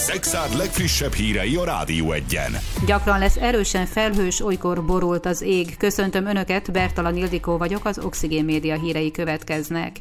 Szexárd legfrissebb hírei a Rádió Egyen. Gyakran lesz erősen felhős, olykor borult az ég. Köszöntöm Önöket, Bertalan Ildikó vagyok, az Oxigén Média hírei következnek.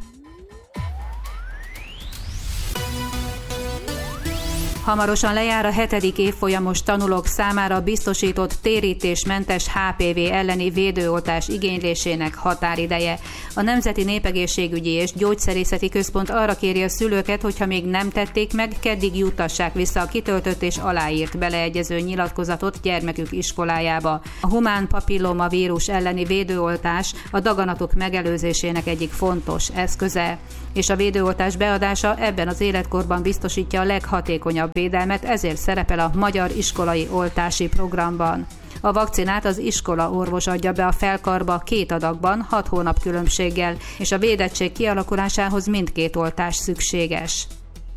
Hamarosan lejár a 7. évfolyamos tanulók számára biztosított térítésmentes HPV elleni védőoltás igénylésének határideje. A Nemzeti Népegészségügyi és Gyógyszerészeti Központ arra kéri a szülőket, hogyha még nem tették meg, keddig juttassák vissza a kitöltött és aláírt beleegyező nyilatkozatot gyermekük iskolájába. A humán papillomavírus elleni védőoltás a daganatok megelőzésének egyik fontos eszköze, és a védőoltás beadása ebben az életkorban biztosítja a leghatékonyabb védelmet, ezért szerepel a Magyar Iskolai Oltási Programban. A vakcinát az iskolaorvos adja be a felkarba 2 adagban, 6 hónap különbséggel, és a védettség kialakulásához mindkét oltás szükséges.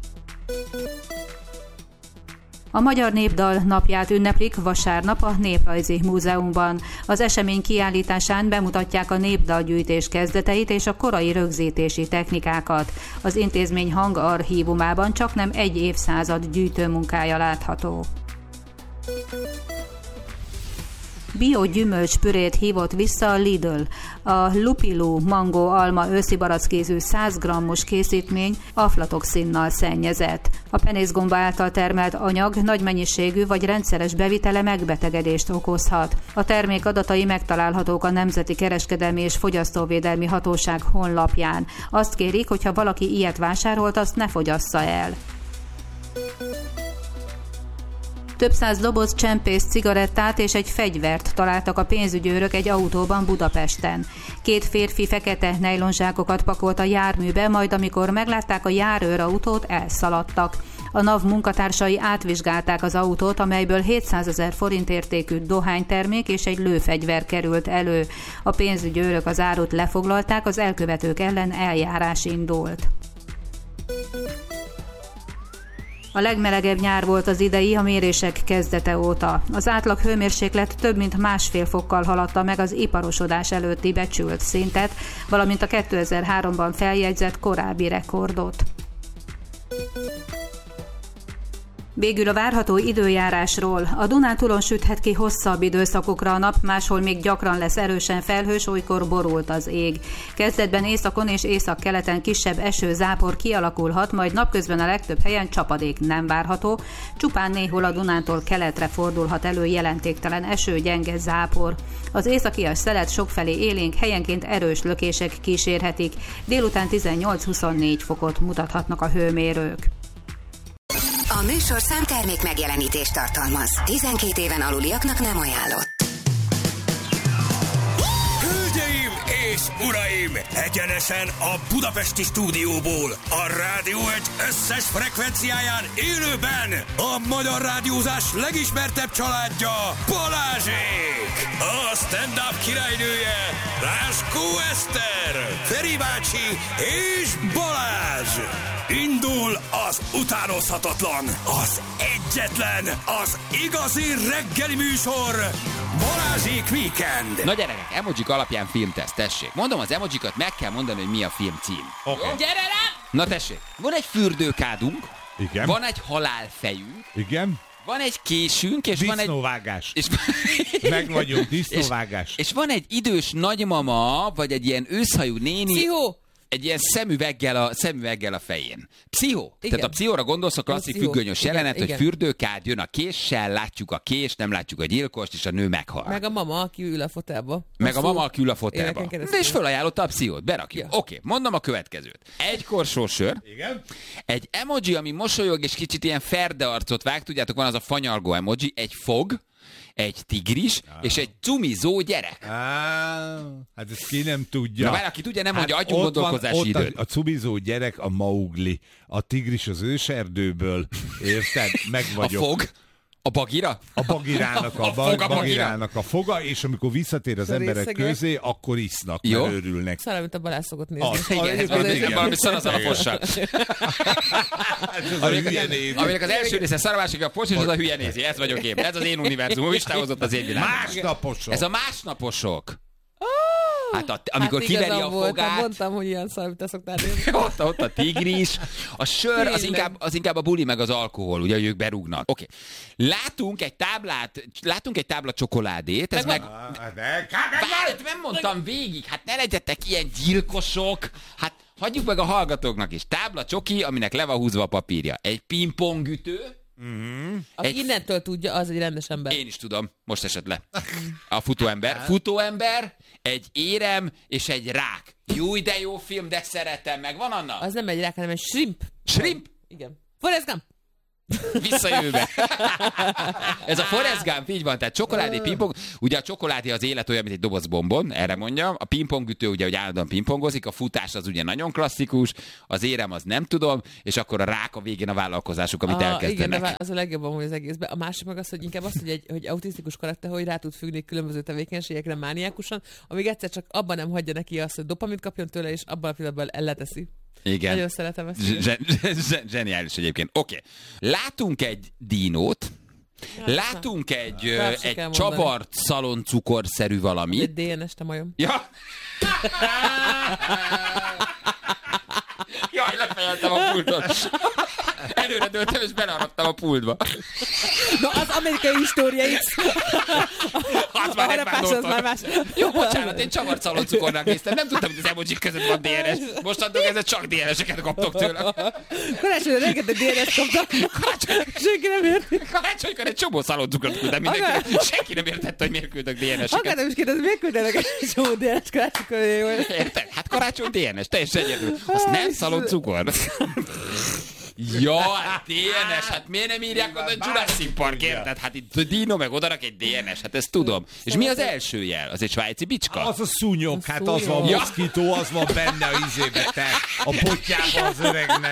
A Magyar Népdal napját ünneplik vasárnap a Néprajzi Múzeumban. Az esemény kiállításán bemutatják a népdalgyűjtés kezdeteit és a korai rögzítési technikákat. Az intézmény hangarchívumában csaknem 1 évszázad gyűjtőmunkája látható. Bio-gyümölcspürét hívott vissza a Lidl. A Lupilu mango alma őszi barackkézű 100 g-os készítmény aflatoxinnal szennyezett. A penészgomba által termelt anyag nagy mennyiségű vagy rendszeres bevitele megbetegedést okozhat. A termék adatai megtalálhatók a Nemzeti Kereskedelmi és Fogyasztóvédelmi Hatóság honlapján. Azt kérik, hogyha valaki ilyet vásárolt, azt ne fogyassza el. Több száz doboz csempész cigarettát és egy fegyvert találtak a pénzügyőrök egy autóban Budapesten. 2 férfi fekete nejlonzsákokat pakolt a járműbe, majd amikor meglátták a járőrautót, elszaladtak. A NAV munkatársai átvizsgálták az autót, amelyből 700 000 forint értékű dohánytermék és egy lőfegyver került elő. A pénzügyőrök az árut lefoglalták, az elkövetők ellen eljárás indult. A legmelegebb nyár volt az idei a mérések kezdete óta. Az átlag hőmérséklet több mint 1,5 fokkal haladta meg az iparosodás előtti becsült szintet, valamint a 2003-ban feljegyzett korábbi rekordot. Végül a várható időjárásról. A Dunántúlon süthet ki hosszabb időszakokra a nap, máshol még gyakran lesz erősen felhős, olykor borult az ég. Kezdetben északon és északkeleten kisebb esőzápor kialakulhat, majd napközben a legtöbb helyen csapadék nem várható, csupán néhol a Dunántól keletre fordulhat elő jelentéktelen eső, gyenge zápor. Az északias szelet sokfelé élénk, helyenként erős lökések kísérhetik, délután 18-24 fokot mutathatnak a hőmérők. A műsorszám termék megjelenítést tartalmaz. 12 éven aluliaknak nem ajánlott. Hölgyeim és uraim! Egyenesen a budapesti stúdióból, a Rádió Egy összes frekvenciáján élőben a magyar rádiózás legismertebb családja, Balázsék! A stand-up királynője, Ráskó Eszter, Feri bácsi és Balázs! Indul az utánozhatatlan, az egyetlen, az igazi reggeli műsor, Balázsék Weekend. Na gyerekek, emojik alapján filmteszt, tessék. Mondom az emojikat, meg kell mondani, hogy mi a film cím. Okay. Gyere rá! Na tessék, van egy fürdőkádunk, igen. Van egy halálfejünk, igen. Van egy késünk, és disznóvágás. Meg vagyunk, disznóvágás. És van egy idős nagymama, vagy egy ilyen őszhajú néni. Pszichó! Egy ilyen szemüveggel a fején. Pszichó. Tehát a pszichóra gondolsz, a klasszik függönyös jelenet, hogy fürdőkád jön a késsel, látjuk a kést, nem látjuk a gyilkost, és a nő meghal. Meg a mama, aki ül a fotelba. De és felajánlotta a pszichót. Berakjuk. Ja. Oké, mondom a következőt. Egy korsós sör. Igen. Egy emoji, ami mosolyog, és kicsit ilyen ferde arcot vág. Tudjátok, van az a fanyalgó emoji. Egy fog. Egy tigris, és egy cumizó gyerek. Hát ezt ki nem tudja. Na várj, aki tudja, nem mondja, adjunk gondolkozási időt. A cumizó gyerek a Maugli, a tigris az őserdőből, érted? Meg vagyok. A fog? A bagira? A bagirának a foga, és amikor visszatér az emberek közé, akkor isznak, mert örülnek. Szalá, mint a Balázs szokott nézni. Igen, valami szanaszalapossal. Aminek az első része szarabásik a pos, és az a hülye nézi. Ez vagyok én. Ez az én univerzum. Istáhozott az én világom. Másnaposok. Ez a másnaposok. Hát amikor kiveri a fogát... Mondtam, hogy ilyen szar, te szoktál nézni. ott a tigris. A sör az inkább a buli meg az alkohol, ugye, hogy ők berúgnak. Oké. Látunk egy tábla csokoládét, ez meg... Várj, nem mondtam végig, hát ne legyetek ilyen gyilkosok, hát hagyjuk meg a hallgatóknak is. Tábla csoki, aminek le van húzva a papírja. Egy pingpongütő. Aki innentől tudja, az egy rendes ember. Én is tudom, most esett le. A futóember, egy érem és egy rák. Jó, de jó film, de szeretem meg. Van Anna? Az nem egy rák, hanem egy shrimp. Shrimp? Igen. Forrest Gump. Visszajövőbe. Ez a Forrest Gump, így van, tehát csokoládé, pingpong. Ugye a csokoládé az élet olyan, mint egy doboz bombon, erre mondjam. A pingpongütő ugye, hogy állandóan pingpongozik, a futás az ugye nagyon klasszikus, az érem az nem tudom, és akkor a rák a végén a vállalkozásuk, amit elkezdenek. Igen, az a legjobb amúgy az egészben. A másik meg az, hogy inkább az, hogy autisztikus karakter, hogy rá tud függni különböző tevékenységekre mániákusan, amíg egyszer csak abban nem hagyja neki azt, hogy dopamint kapjon tőle, és abban a pillanatban elleteszi. Igen. Nagyon szeretem ezt. Zseniális egyébként. Oké. Látunk egy dinót, látunk egy csavart szaloncukorszerű valamit. Egy DNS-te majom. Ja. Jaj, lefejeltem a pultot. Előre dőltem, és beleharaptam a pultba. Na, az amerikai história X. Az már más. Jó, bocsánat, én csavart szaloncukornak néztem. Nem tudtam, hogy az emojik között van DNS. Mostantól kezdve csak DNS-eket kaptok tőle. Karácsonyra rengeteg DNS kaptak. Senki nem érti. Karácsonykor egy csomó szaloncukrot küldtem mindenki. Senki nem értette, hogy miért küldök DNS-eket. Akár nem is kérdez, miért küldenek egy csomó DNS karácsonykor? Érted? Hát karácsony DNS, teljesen egyedül. Azt nem szaloncukor. Ja, DNS, hát miért nem írják oda a Jurassic Park, érted? Hát itt Dino meg odarak egy DNS, hát ezt tudom. És mi az első jel? Az egy svájci bicska? Az a szúnyog, hát az van a moszkító, az van benne a izébe, te, a botjában az öregnek.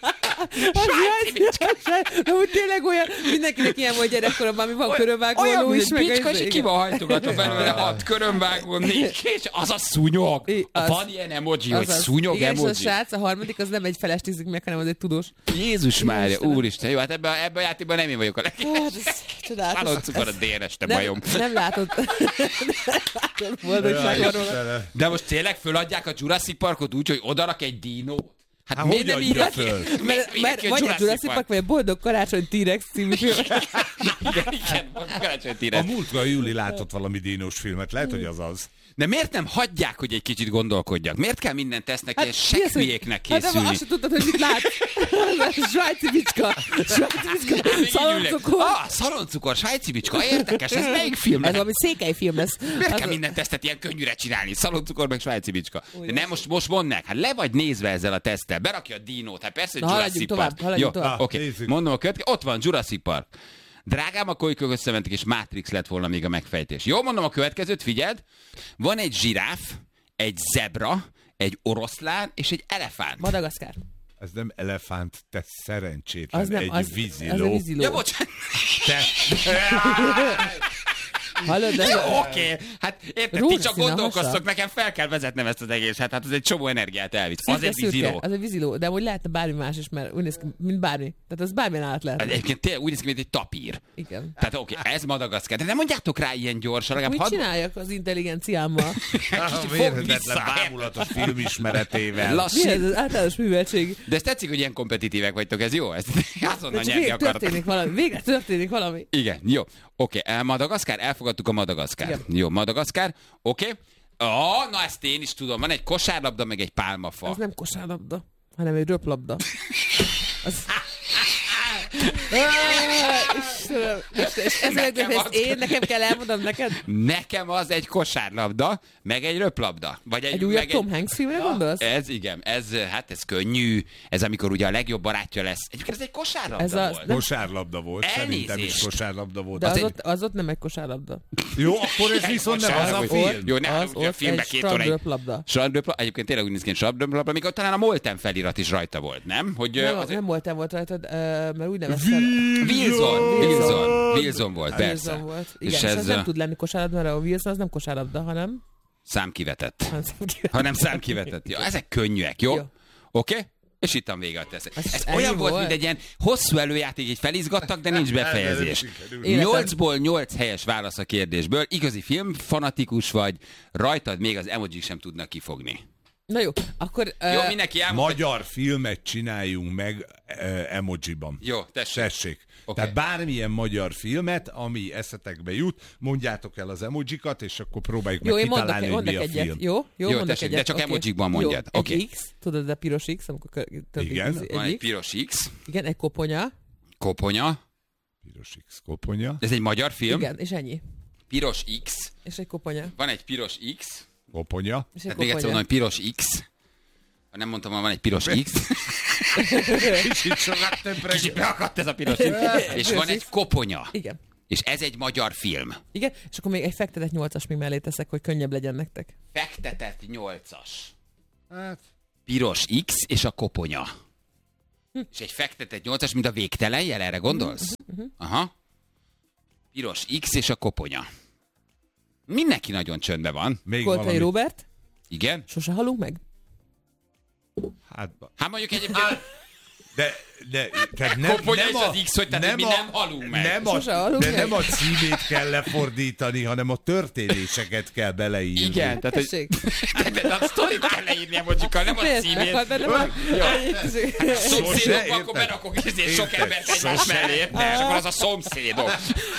De úgy tényleg olyan, mindenkinek ilyen volt gyerekkoromban, ami van körönvágó ló is, meg bicska, és ki van hajtogatva belőle 6 körönvágó, 4 és az a szúnyog. Van ilyen emoji, hogy szúnyog emoji. Igen, és a srác, a harmadik, az nem egy feles tízik meg, hanem az egy tudós. Jézus Mária, úristen, jó, hát ebben a játékban nem én vagyok a Szaloncukor a DNS, te majom. Nem látod. De most tényleg föladják a Jurassic Parkot úgy, hogy odarak egy dinót? Hát miért nem írják föl? Mert vagy a Jurassic Park, vagy a Boldog Karácsony T-Rex című film. Igen, Karácsony T-Rex. A múltkor Júli látott valami dínos filmet, lehet, hogy az az. De miért nem hagyják, hogy egy kicsit gondolkodjak? Miért kell minden tesznek ilyen seggfülyéknek készülni? Hát azt sem tudtad, hogy mit látsz. Svájci bicska. Szaloncukor. Szaloncukor, svájci bicska. Érdekes, ez melyik film? Ez valami székely film lesz. Miért kell minden tesztet ilyen könnyűre csinálni? Szaloncukor meg svájci bicska. De nem, most mondd meg. Hát le vagy nézve ezzel a teszttel. Berakja a dinót. Hát persze, hogy Jurassic Park. Haladjunk tovább. Oké, mondom a következő. Ott van Jurassic Park. Drágám, a kolykök összementek, és Matrix lett volna még a megfejtés. Jó, mondom a következőt, figyeld. Van egy zsiráf, egy zebra, egy oroszlán és egy elefánt. Madagaszkár. Ez nem elefánt, te szerencsétlen, az nem, egy víziló. Ez a víziló. Ja, bocsánat. Hallod, de... Oké. Hát érted, ti csak gondolkoztok, nekem fel kell vezetnem ezt az egészet, hát az egy csomó energiát elvisz. Az egy víziló. Az egy víziló, de úgy lehetne bármi más is, mert úgy néz ki, mint bármi. Tehát az bármilyen állat lehet. Egyébként tényleg úgy néz ki, mint egy tapír. Igen. Tehát oké, ez Madagaszkár. De nem mondjátok rá ilyen gyorsan. Mit csináljak az intelligenciámmal? Mérhetetlen bámulatos filmismeretével. Mi ez az általános műveltség? De ez tetszik, hogy ilyen kompetitívek vagytok, ez jó? Ezt azonnal nyerni akartok. Végre történik valami. Igen, jó. Oké, Madagaszkár, elfogadtuk a Madagaszkár. Igen. Jó, Madagaszkár, oké. Na ezt én is tudom, van egy kosárlabda, meg egy pálmafa. Az nem kosárlabda, hanem egy röplabda. Az... Nekem kell elmondom neked? Nekem az egy kosárlabda, meg egy röplabda. Vagy egy újabb Tom Hanks filmre gondolsz? Ez igen, ez könnyű. Ez amikor ugye a legjobb barátja lesz. Egyébként ez egy kosárlabda volt. Kosárlabda volt, szerintem is kosárlabda volt. De az ott nem egy kosárlabda. Jó, akkor ez viszont nem az a film. Jó, nem, a filmben két óra. Strandröplabda. Egyébként tényleg úgy néz ki, hogy strandröplabda, amikor talán a Molten felirat is rajta volt, nem? Nem Molten volt rajta, mert úgy neveztem. Wilson volt, persze. Wilson volt. Igen, és ez nem tud lenni kosárlabda, mert a Wilson az nem kosárlabda, hanem... Számkivetett. Hanem számkivetett. Ja, ezek könnyűek, jó? Oké? És ittam vége a teszek. Ez olyan volt, mint egy ilyen hosszú előjáték, így felizgattak, de nincs befejezés. 8-ból 8 helyes válasz a kérdésből. Igazi filmfanatikus vagy, rajtad még az emojik sem tudnak kifogni. Na jó, akkor... Jó, mindenki elmondta. Magyar filmet csináljunk meg emojiban. Jó, tessék. Okay. Tehát bármilyen magyar filmet, ami eszetekbe jut, mondjátok el az emojikat, és akkor próbáljuk meg kitalálni, hogy mi a film. Jó, tessék, de csak emojikban mondjad. Jó, egy X, tudod, a piros X, amikor... Igen. Van egy piros X. Igen, egy koponya. Koponya. Piros X, koponya. Ez egy magyar film? Igen, és ennyi. Piros X. És egy koponya. Van egy piros X. Koponya. Tehát még egyszer mondom, hogy piros X. Ha nem mondtam, hogy van egy piros X. Kicsit beakadt ez a piros X. És van egy koponya. Igen. És ez egy magyar film. Igen, és akkor még egy fektetett 8-as még mellé teszek, hogy könnyebb legyen nektek. Fektetett 8-as. Piros X és a koponya. És egy fektetett 8-as, mint a végtelen jel, erre gondolsz? Aha. Piros X és a koponya. Mindenki nagyon csöndben van. Koltai Róbert. Igen? Sose halunk meg? Hát mondjuk egyébként... De koponya és az X, hogy tehát mi nem halunk meg. Nem a címét kell lefordítani, hanem a történéseket kell beleírni. Igen, tehát de a sztorit kell leírni emojjikkal, nem a címét. Szomszédok, akkor berakok sok embert egymás mellé, és akkor az a szomszédok.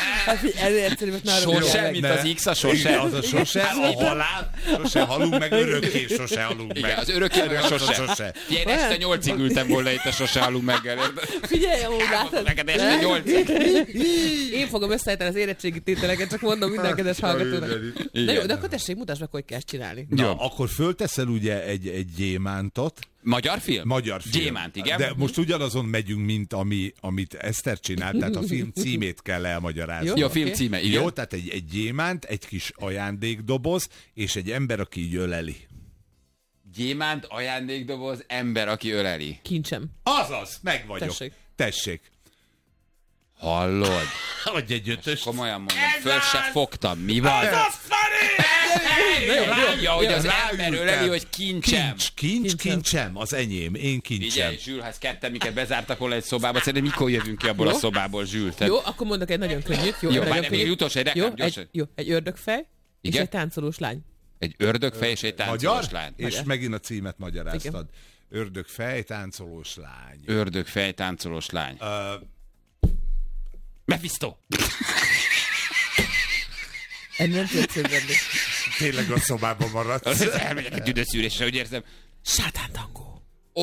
Sose, mint az X, a sose. Az a sose, a halál, sose halunk meg, örökké sose halunk meg. Igen, az örökké meg a sose. Ilyen este 8-ig ültem volna itt a sose halunk meg. Figyelj, amúgy látod. Neked este 8-ig. Én fogom összeállítani az érettségi tételeket, csak mondom minden kedves hallgatónak. De jó, de akkor tessék, mutasd meg, hogy kell csinálni. Ja, akkor fölteszel ugye egy gyémántot. Magyar film? Magyar film. Gyémánt, igen. De most ugyanazon megyünk, mint amit Eszter csinált, tehát a film címét kell elmagyarázni. Jó, a film címe, igen. Jó, tehát egy gyémánt, egy kis ajándékdoboz, és egy ember, aki így öleli. Gyémánt, ajándékdoboz, ember, aki öleli. Kincsem. Azaz, meg vagyok. Tessék. Hallod? Adj egy ötöst. Komolyan mondom, föl se fogtam. Mi van? Ez az, Látja, hogy az ember öleli, hogy kincsem. Kincsem, az enyém, én kincsem. Figyelj, Zsül, ha ez ketten minket bezártak volna egy szobába, szerintem mikor jövünk ki abból a szobából, Zsül? Jó, akkor mondok egy nagyon könnyűt. Jó, még utolsó egy reklám, gyorsan. Jó, egy ördögfej és egy táncolós lány. Egy ördögfej és egy táncolós lány. És megint a címet magyaráztad. Ördögfej, táncolós lány. Ördögfej, táncolós lány. Mephisto! Ennél nem tudod szövődni. Tényleg a szobában maradsz. Elmegyek a tüdőszűrésre, úgy érzem. Sátántangó.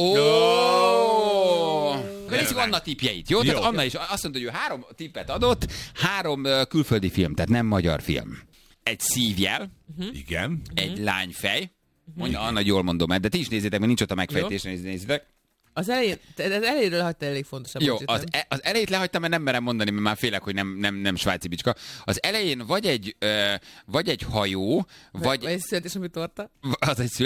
Nézzük Anna tippjeit, jó? Tehát Anna is azt mondta, hogy ő 3 tippet adott, 3 külföldi film, tehát nem magyar film. Egy szívjel. Igen. Egy lányfej. Mondja Anna, jól mondom, de ti is nézzétek, mert nincs ott a megfejtés, nézzétek. Az elejéről lehagytál elég fontos. Jó, az elejét lehagytam, mert nem merem mondani, mert már félek, hogy nem svájci bicska. Az elején vagy egy hajó, vagy egy születésnapi torta. Az egy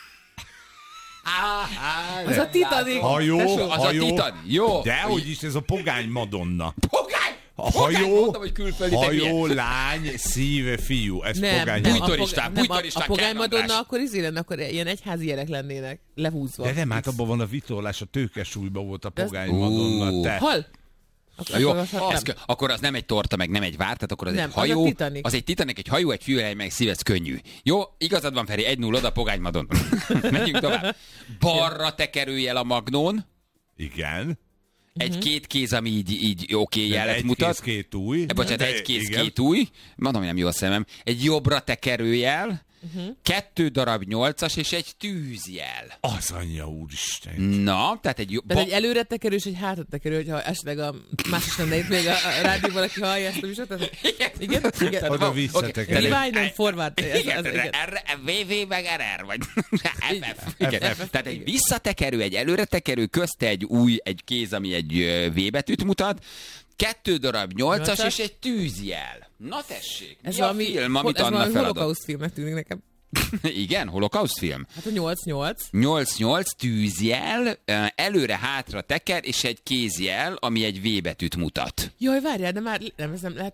az a Titanic. Hajó. A Titanic. Jó. Dehogy is, ez a pogány Madonna. Pogány? A hajó, mondtam, hogy külföldi, hajó, lány, szív, fiú. Ez pogány. Bújtoristán, a pogány Madonna akkor lenne, akkor ilyen egyházi gyerek lennének, lehúzva. De nem, hát abban van a vitorlás, a tőkesúlyban volt a pogány Madonna. Te. Hal? Jó, akkor az nem egy torta, meg nem egy vár, tehát akkor az egy hajó. Az egy Titanic, egy hajó, egy fűhely, meg szív, ez könnyű. Jó, igazad van, Feri, 1-0 oda, pogány Madonna. Menjünk tovább. Balra tekerőjel a magnón. Igen. Egy-két kéz, ami így oké jelet mutat. Egy kéz, két új. Bocsánat, egy kéz, két új. Mondom, nem jó a szemem. Egy jobbra tekerőjel, 2 darab 8-as és egy tűzjel. Az anyja úristen. Na, tehát egy... Tehát egy előre tekerő és egy hátra tekerő, hogyha esetleg a másik lenne itt még a rádióban, aki hallja ezt a műsort. Igen. Oda visszatekerő. Rewind and forward. Igen, VV meg RR, vagy FF. Tehát egy visszatekerő, egy előre tekerő, közte egy kéz, ami egy V betűt mutat, 2 darab 8-as és egy tűzjel. Na tessék, ez mi a film, amit Anna feladott? Ez valami holokauszt filmnek tűnik nekem. Igen, holokauszt film. Hát a 8-8. 8-8 tűzjel, előre-hátra teker, és egy kézjel, ami egy V betűt mutat. Jaj, várjál, de már nem lehet...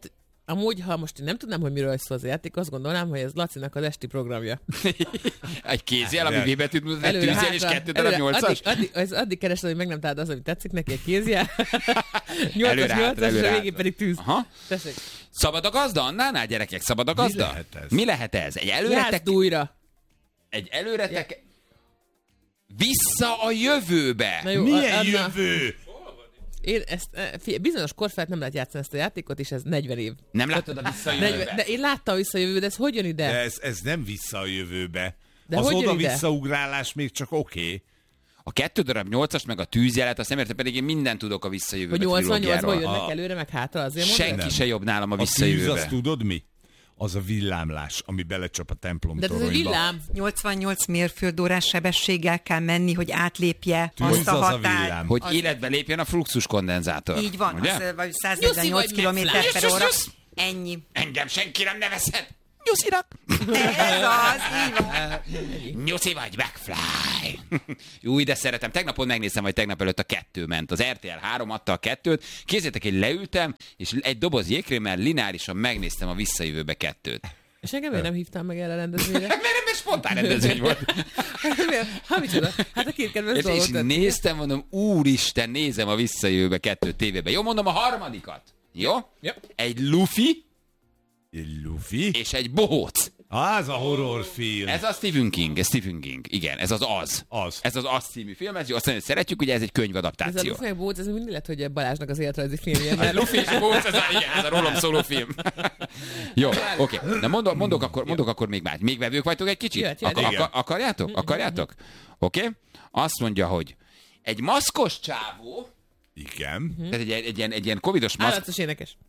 Amúgy, ha most én nem tudnám, hogy miről szól az játék, azt gondolnám, hogy ez Lacinak az esti programja. Egy kézzel, ami V betűt mutat, egy tűzjel és 2 darab 8-as? Addig keresed, hogy meg nem találd az, ami tetszik neki, egy kézjel. 8-as, és a végén pedig tűz. Tessék. Szabad a gazda annánál, gyerekek? Szabad a gazda? Mi lehet ez? Egy előretek... Egy előretek... Vissza a jövőbe! Jó, milyen jövő? Én ezt, bizonyos kor felett nem lehet játszani ezt a játékot, és ez 40 év. Nem láttad a visszajövőbe? De én láttam a visszajövőbe, de ez hogy jön ide? De ez nem vissza a jövőbe. De az oda-visszaugrálás még csak oké. A 2 darab 8-as meg a tűzjelet, azt nem értem, pedig én mindent tudok a visszajövőbe hogy 88-ból trilógiáról. jönnek előre, meg hátra, azért mondom? Senki se jobb nálam a A tűz, visszajövőbe. azt tudod mi? Az a villámlás, ami belecsap a templom De ez toronyba. egy villám. 88 mérföldórás sebességgel kell menni, hogy átlépje Tűz azt a az a határt. villám. Hogy életbe lépjen a fluxuskondenzátor. Így van, ugye? az, vagy 148 km/h. Ennyi. Engem senki nem nevezhet. Nyuszirak. Ez az, így van. Nyuszi vagy, McFly. Jó, de szeretem. Tegnapon megnéztem, hogy tegnap előtt a 2 ment. Az RTL 3 adta a 2-t. Képzeljétek, hogy leültem, és egy doboz jégkrémmel lineárisan megnéztem a visszajövőbe 2-t. És engem miért nem hívtam meg erre a rendezvényre? Mert spontán rendezvény volt. Ha micsoda? Hát a két kedvenc dolgot És néztem, mondom, úristen, nézem a visszajövőbe 2 tévében. Jó, mondom a harmadikat. Jó? Ja. Egy Luffy Egy Luffy? és egy bohóc. Az a horrorfilm. Ez a Stephen King, igen, ez az Az. Az. Ez az Az című film, ez jó, azt mondja, hogy szeretjük, ugye ez egy Ez a könyvadaptáció. Luffy meg Bóc, ez mindig lehet, hogy Balázsnak az életrajzi filmje. A Luffy és Bohóc, ez a rólam szóló film. Jó, oké. De mondok akkor még más. Még vevők vagytok egy kicsit? Jöhet. Akarjátok? Oké. Azt mondja, hogy egy maszkos csávó, Igen. tehát egy ilyen covidos maszk... Állatos énekes.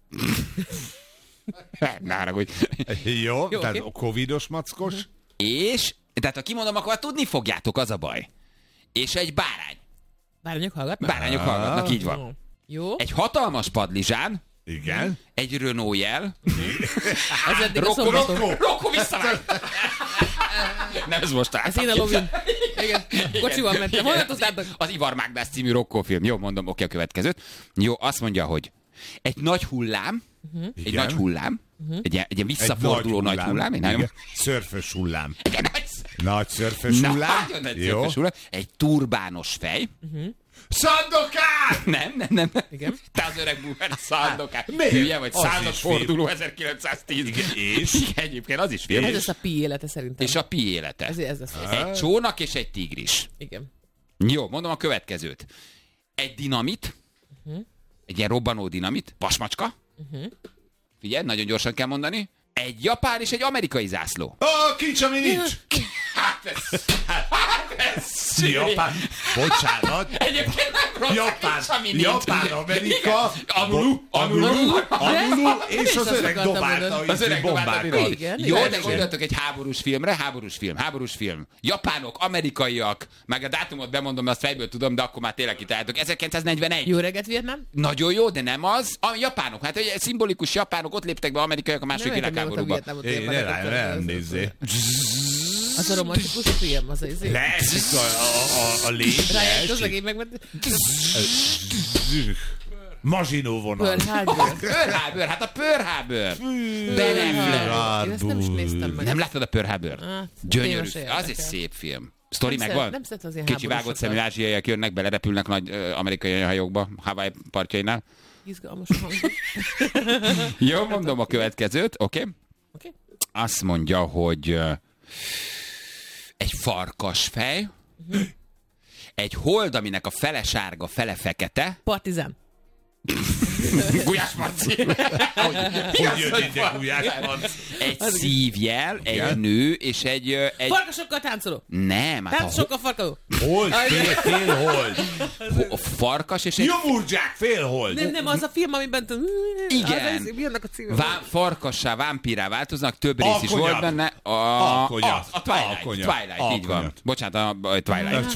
Ne haragudj. Jó, tehát oké. a covidos mackos. És, tehát ha kimondom, akkor tudni fogjátok, az a baj. És egy bárány. Bárányok hallgatnak? Bárányok hallgatnak, így van. Jó. Egy hatalmas padlizsán, Igen. egy Renault jel. Ez eddig a szombaton. Rokko visszamegy! Nem, ez most Ez én a lovin. Igen. Kocsival mentem. Honnan tudtátok? Az Ivar Mágnász című Rokko film. Jó, mondom, oké, a következőt. Jó, azt mondja, hogy egy nagy hullám, egy nagy hullám, egy ilyen visszaforduló nagy hullám. Igen. Szörfös hullám. Egy nagy... Nagy szörfös Na, hullám. nagyon nagy Jó. szörfös hullám. Egy turbános fej. Szandokán! Nem. Igen. Te az öreg búver, Szandokán. Miért? Hülye vagy, Az századforduló is 1910. Igen, és? Igen, egyébként az is film. Ez lesz a Pi élete szerintem. És a Pi élete. Ez lesz az. Egy csónak és egy tigris. Igen. Jó, mondom a következőt. Egy dinamit, egy ilyen robbanó dinamit, pasmacska. Figyelj, nagyon gyorsan kell mondani. Egy japán és egy amerikai zászló. Kincs, ami nincs! Japán. Bocsánat. Egyébként nem rossz, Japán, nincs, ami nincs. Japán, Amerika, Anulu, és az öreg dobálta az öreg bombákkal. Igen, Jó, igen, de igen. gondoltok egy háborús filmre, háborús film. Japánok, amerikaiak, meg a dátumot bemondom, mert azt fejből tudom, de akkor már tényleg kitaláltok. 1941. Jó reggelt, Vietnám? Nagyon jó, de nem az. A japánok, hát egy szimbolikus japánok, ott léptek be amerikaiak a második világháborúba. Nem nézzé. Az a romantikus film, az az Lesz a légy. Rájött az egész megment. Mazsinó vonal. Pearl Harbor. Pearl Harbor, hát a Pearl Harbor. Ben Affleck. Én ezt nem is néztem meg. Nem láttad a Pearl Harbor? Hát, Gyönyörű. téma se Az egy érdekel. szép film. Sztori Nem megvan? nem szeret az ilyen Kicsi vágott szemű háborúsokat. ázsiaiak jönnek, belerepülnek nagy amerikai hajókba, Hawaii partjainál. Izgalmas hang. Jó, mondom a következőt, oké? Oké. Azt mondja, hogy egy farkasfej, egy hold, aminek a fele sárga, fele fekete. Partizán. Gulyás Marci. Hogy jön ide Gulyás Marci? Egy szívjel, egy nő, és egy... Farkasokkal táncoló. Nem, hát Táncosokkal farkadó. Hold, fél hold. a farkas és egy... Nyomurdzsák, fél hold. Nem, az a film, amiben... Igen. Mi annak a címe? Farkassá, vámpírá változnak, több rész is volt benne. A Twilight, így van. Bocsánat, a Twilight.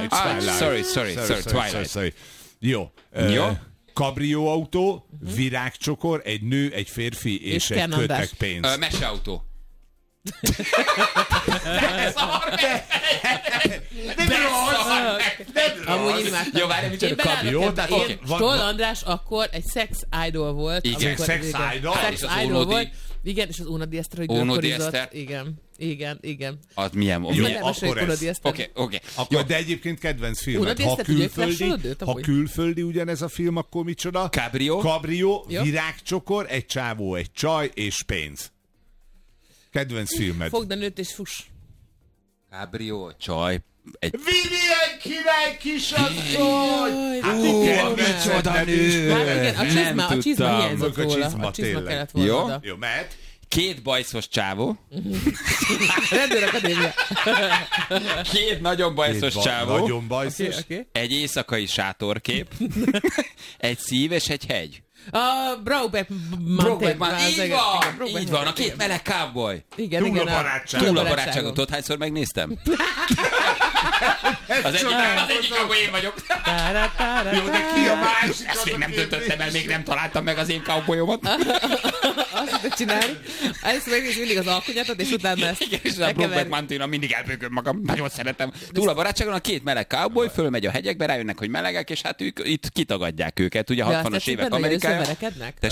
Twilight. Jó. Kabrióautó, virágcsokor, egy nő, egy férfi és egy Kernandás. kötek pénz. Meseautó. Amúgy imádtam. Jó, várj, micsoda Kabri. Stoll András akkor egy sex idol volt. Igen, sex idol. Sex idol volt. Igen, és az Una Diester, hogy görkorizott. Igen. Az milyen? Jó, akkor ez. Oké. Akkor, de egyébként kedvenc filmet. Ha külföldi ugyanez a film, akkor micsoda? Cabrio, virágcsokor, egy csávó, egy csaj és pénz. Kedvenc filmed. Fogd a nőt és fuss. Cabrio, csaj. Vigyél király kisasszony! Hát micsoda nő! Igen, a csizma hiányzott róla. A csizma kellett volna. Jó, mehet. 2 bajszos csávó. Rendőrakadémia. 2 nagyon bajszos csávó. Nagyon bajszos. Okay. Egy éjszakai sátorkép. Egy szív és egy hegy. A Brokeback Mountain. Így van, a 2 meleg cowboy. Igen. Túl a barátságot. Tudod, hányszor megnéztem? Az egyik cowboy én vagyok. Jó, de ki a másik? Ezt még nem döntöttem el, még nem találtam meg az én cowboyomat. Azt tudod csinálni. Ezt megnéz mindig az alkonyatot, és utána ezt igen, és a Brokeback Mountain-on mindig elbőgöm magam. Nagyon szeretem. Túl a barátságon a 2 meleg cowboy fölmegy a hegyekbe, rájönnek, hogy melegek, és hát ők itt kitagadják őket. Ugye 60-as évek Amerikája. Verekednek?